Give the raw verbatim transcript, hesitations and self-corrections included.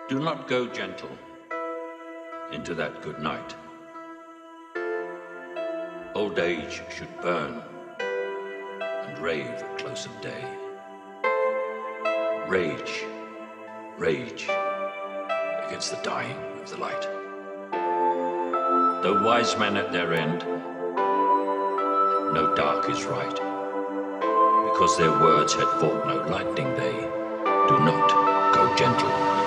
Do not go gentle into that good night. Old age should burn and rave at close of day. Rage, rage against the dying of the light. Though wise men at their end, no dark is right. Because their words had fought no lightning, they do not go gentle.